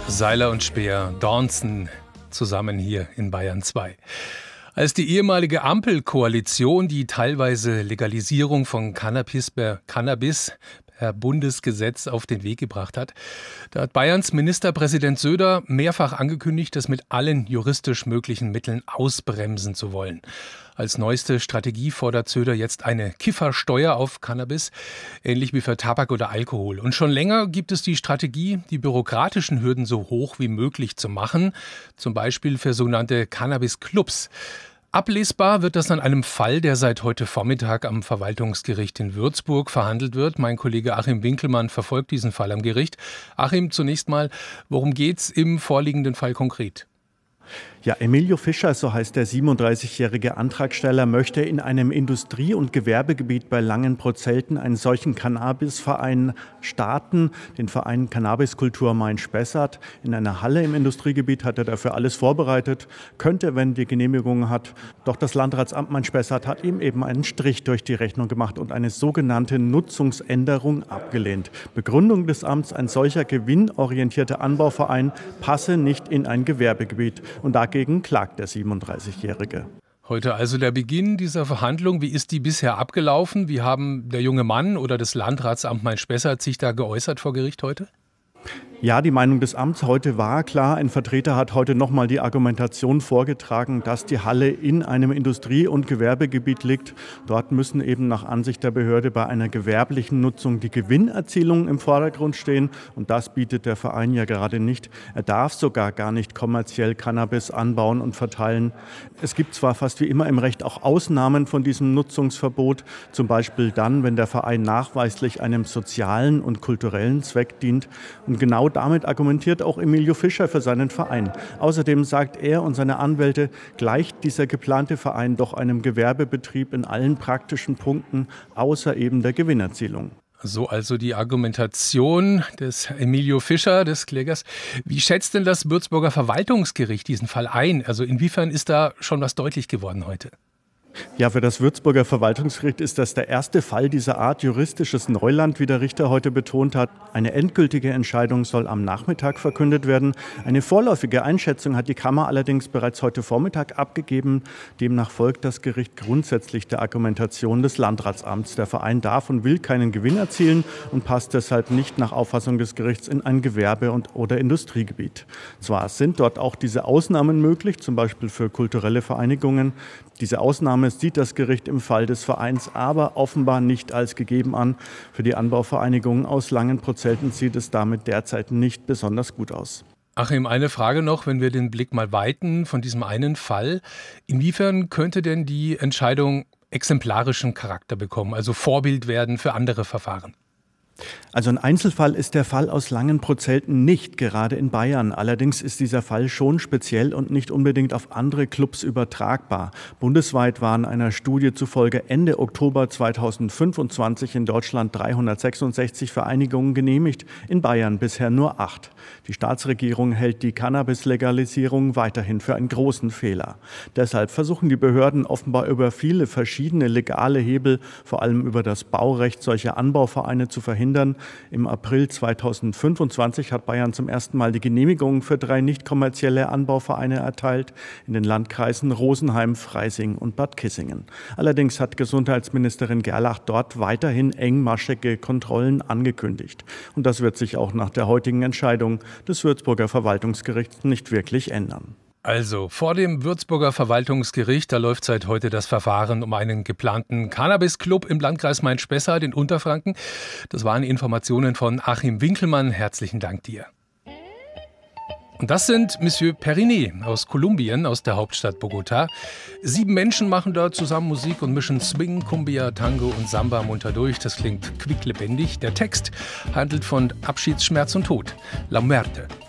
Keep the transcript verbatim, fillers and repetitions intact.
Seiler und Speer, Dornsen zusammen hier in Bayern zwei. Als die ehemalige Ampelkoalition die teilweise Legalisierung von Cannabis per, Cannabis per Bundesgesetz auf den Weg gebracht hat, da hat Bayerns Ministerpräsident Söder mehrfach angekündigt, das mit allen juristisch möglichen Mitteln ausbremsen zu wollen. Als neueste Strategie fordert Söder jetzt eine Kiffersteuer auf Cannabis, ähnlich wie für Tabak oder Alkohol. Und schon länger gibt es die Strategie, die bürokratischen Hürden so hoch wie möglich zu machen, zum Beispiel für sogenannte Cannabis-Clubs. Ablesbar wird das an einem Fall, der seit heute Vormittag am Verwaltungsgericht in Würzburg verhandelt wird. Mein Kollege Achim Winkelmann verfolgt diesen Fall am Gericht. Achim, zunächst mal, worum geht's im vorliegenden Fall konkret? Ja, Emilio Fischer, so heißt der siebenunddreißigjährige Antragsteller, möchte in einem Industrie- und Gewerbegebiet bei Langenprotzelten einen solchen Cannabisverein starten, den Verein Cannabiskultur Main-Spessart. In einer Halle im Industriegebiet hat er dafür alles vorbereitet, könnte, wenn die Genehmigung hat. Doch das Landratsamt Main-Spessart hat ihm eben einen Strich durch die Rechnung gemacht und eine sogenannte Nutzungsänderung abgelehnt. Begründung des Amts: ein solcher gewinnorientierter Anbauverein passe nicht in ein Gewerbegebiet. Und dagegen klagt der siebenunddreißigjährige. Heute also der Beginn dieser Verhandlung. Wie ist die bisher abgelaufen? Wie haben der junge Mann oder das Landratsamt Main-Spessart sich da geäußert vor Gericht heute? Ja, die Meinung des Amts heute war klar. Ein Vertreter hat heute nochmal die Argumentation vorgetragen, dass die Halle in einem Industrie- und Gewerbegebiet liegt. Dort müssen eben nach Ansicht der Behörde bei einer gewerblichen Nutzung die Gewinnerzielung im Vordergrund stehen. Und das bietet der Verein ja gerade nicht. Er darf sogar gar nicht kommerziell Cannabis anbauen und verteilen. Es gibt zwar fast wie immer im Recht auch Ausnahmen von diesem Nutzungsverbot. Zum Beispiel dann, wenn der Verein nachweislich einem sozialen und kulturellen Zweck dient. Und genau damit argumentiert auch Emilio Fischer für seinen Verein. Außerdem sagt er und seine Anwälte, gleicht dieser geplante Verein doch einem Gewerbebetrieb in allen praktischen Punkten, außer eben der Gewinnerzielung. So also die Argumentation des Emilio Fischer, des Klägers. Wie schätzt denn das Würzburger Verwaltungsgericht diesen Fall ein? Also inwiefern ist da schon was deutlich geworden heute? Ja, für das Würzburger Verwaltungsgericht ist das der erste Fall dieser Art juristisches Neuland, wie der Richter heute betont hat. Eine endgültige Entscheidung soll am Nachmittag verkündet werden. Eine vorläufige Einschätzung hat die Kammer allerdings bereits heute Vormittag abgegeben. Demnach folgt das Gericht grundsätzlich der Argumentation des Landratsamts. Der Verein darf und will keinen Gewinn erzielen und passt deshalb nicht nach Auffassung des Gerichts in ein Gewerbe- und oder Industriegebiet. Zwar sind dort auch diese Ausnahmen möglich, zum Beispiel für kulturelle Vereinigungen. Diese Ausnahme sieht das Gericht im Fall des Vereins aber offenbar nicht als gegeben an. Für die Anbauvereinigung aus Langenprotzelten sieht es damit derzeit nicht besonders gut aus. Achim, eine Frage noch, wenn wir den Blick mal weiten von diesem einen Fall. Inwiefern könnte denn die Entscheidung exemplarischen Charakter bekommen, also Vorbild werden für andere Verfahren? Also ein Einzelfall ist der Fall aus Langenprotzelten nicht, gerade in Bayern. Allerdings ist dieser Fall schon speziell und nicht unbedingt auf andere Clubs übertragbar. Bundesweit waren einer Studie zufolge Ende Oktober zweitausendfünfundzwanzig in Deutschland dreihundertsechsundsechzig Vereinigungen genehmigt, in Bayern bisher nur acht. Die Staatsregierung hält die Cannabis-Legalisierung weiterhin für einen großen Fehler. Deshalb versuchen die Behörden offenbar über viele verschiedene legale Hebel, vor allem über das Baurecht, solche Anbauvereine zu verhindern. Im April zweitausendfünfundzwanzig hat Bayern zum ersten Mal die Genehmigung für drei nicht kommerzielle Anbauvereine erteilt, in den Landkreisen Rosenheim, Freising und Bad Kissingen. Allerdings hat Gesundheitsministerin Gerlach dort weiterhin engmaschige Kontrollen angekündigt. Und das wird sich auch nach der heutigen Entscheidung des Würzburger Verwaltungsgerichts nicht wirklich ändern. Also, vor dem Würzburger Verwaltungsgericht, da läuft seit heute das Verfahren um einen geplanten Cannabis-Club im Landkreis Main-Spessart in Unterfranken. Das waren Informationen von Achim Winkelmann. Herzlichen Dank dir. Und das sind Monsieur Periné aus Kolumbien, aus der Hauptstadt Bogotá. Sieben Menschen machen dort zusammen Musik und mischen Swing, Cumbia, Tango und Samba munter durch. Das klingt quicklebendig. Der Text handelt von Abschiedsschmerz und Tod. La Muerte.